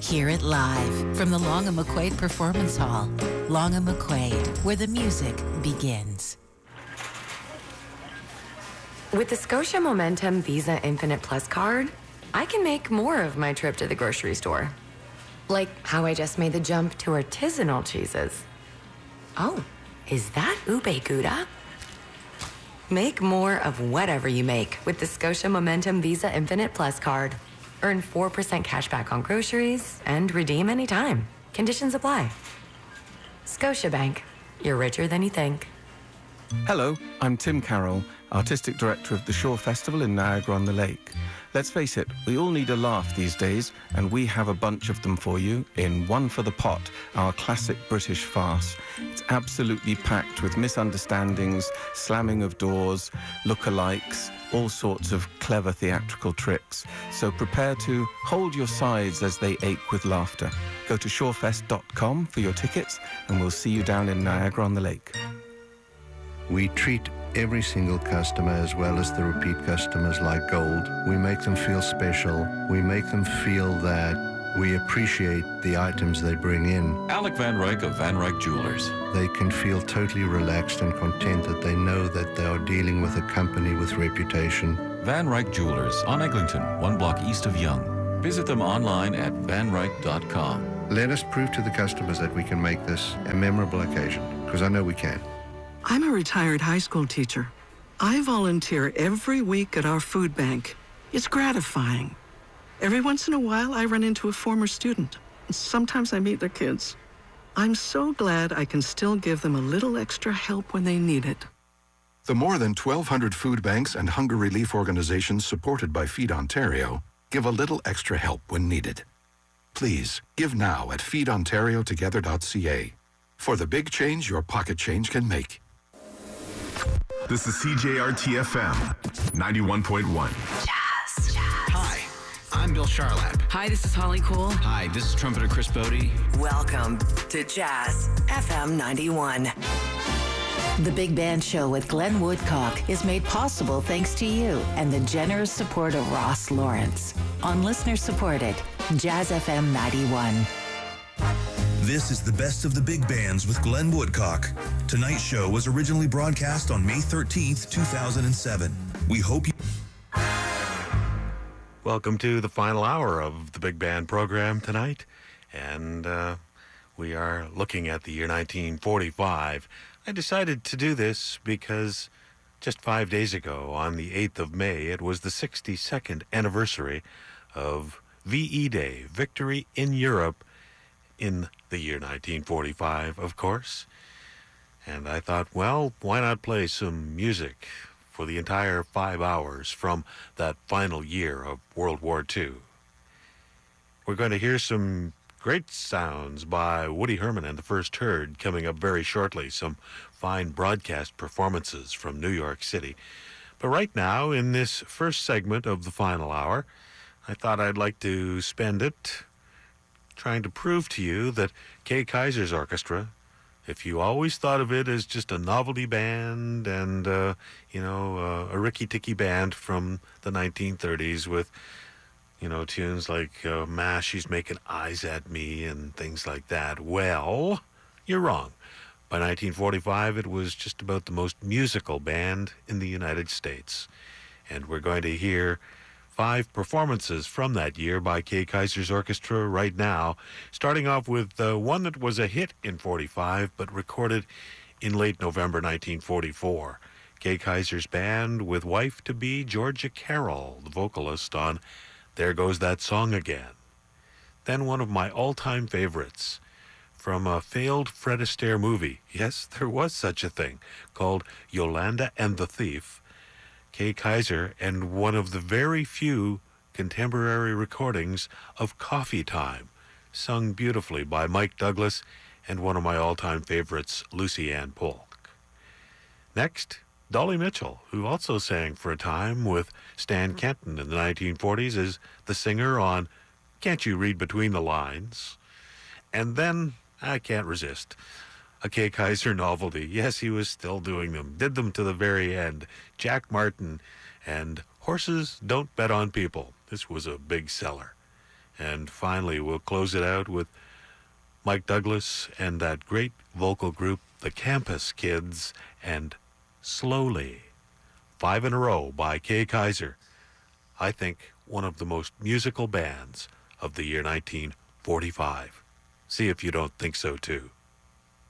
Hear it live from the Long and McQuaid Performance Hall. Long and McQuaid, where the music begins. With the Scotia Momentum Visa Infinite Plus card, I can make more of my trip to the grocery store. Like how I just made the jump to artisanal cheeses. Oh, is that ube gouda? Make more of whatever you make with the Scotia Momentum Visa Infinite Plus card. Earn 4% cash back on groceries and redeem anytime. Conditions apply. Scotiabank. You're richer than you think. Hello, I'm Tim Carroll, Artistic Director of the Shore Festival in Niagara-on-the-Lake. Let's face it, we all need a laugh these days, and we have a bunch of them for you in One for the Pot, our classic British farce. It's absolutely packed with misunderstandings, slamming of doors, lookalikes, all sorts of clever theatrical tricks. So prepare to hold your sides as they ache with laughter. Go to shorefest.com for your tickets, and we'll see you down in Niagara-on-the-Lake. We treat every single customer as well as the repeat customers like gold. We make them feel special. We make them feel that we appreciate the items they bring in. Alec Van Ryk of Van Ryk Jewelers. They can feel totally relaxed and content that they know that they are dealing with a company with reputation. Van Ryk Jewelers on Eglinton, 1 block east of Yonge. Visit them online at vanryk.com. Let us prove to the customers that we can make this a memorable occasion, because I know we can. I'm a retired high school teacher. I volunteer every week at our food bank. It's gratifying. Every once in a while, I run into a former student. Sometimes I meet their kids. I'm so glad I can still give them a little extra help when they need it. The more than 1,200 food banks and hunger relief organizations supported by Feed Ontario give a little extra help when needed. Please, give now at feedontariotogether.ca for the big change your pocket change can make. This is CJRT-FM 91.1. Jazz. Hi, I'm Bill Charlap. Hi, this is Holly Cole. Hi, this is trumpeter Chris Bodie. Welcome to Jazz FM 91. The Big Band Show with Glenn Woodcock is made possible thanks to you and the generous support of Ross Lawrence on listener-supported Jazz FM 91. This is the best of the big bands with Glenn Woodcock. Tonight's show was originally broadcast on May 13th, 2007. We hope you... Welcome to the final hour of the Big Band program tonight. And we are looking at the year 1945. I decided to do this because just 5 days ago, on the 8th of May, it was the 62nd anniversary of VE Day, Victory in Europe, in the year 1945, of course. And I thought, well, why not play some music for the entire 5 hours from that final year of World War II? We're going to hear some great sounds by Woody Herman and the First Herd coming up very shortly, some fine broadcast performances from New York City. But right now, in this first segment of the final hour, I thought I'd like to spend it trying to prove to you that Kay Kyser's Orchestra, if you always thought of it as just a novelty band and, a ricky-ticky band from the 1930s with, tunes like Ma, She's Making Eyes at Me and things like that, well, you're wrong. By 1945, it was just about the most musical band in the United States. And we're going to hear 5 performances from that year by Kay Kyser's Orchestra right now, starting off with one that was a hit in 45, but recorded in late November 1944. Kay Kyser's band with wife-to-be Georgia Carroll, the vocalist on There Goes That Song Again. Then one of my all-time favorites from a failed Fred Astaire movie. Yes, there was such a thing, called Yolanda and the Thief. Kay Kyser, and one of the very few contemporary recordings of Coffee Time, sung beautifully by Mike Douglas and one of my all-time favorites, Lucy Ann Polk. Next, Dolly Mitchell, who also sang for a time with Stan Kenton in the 1940s as the singer on Can't You Read Between the Lines? And then, I can't resist, a Kay Kyser novelty. Yes, he was still doing them. Did them to the very end. Jack Martin and Horses Don't Bet on People. This was a big seller. And finally, we'll close it out with Mike Douglas and that great vocal group, the Campus Kids, and Slowly. 5 in a row by Kay Kaiser. I think one of the most musical bands of the year 1945. See if you don't think so too.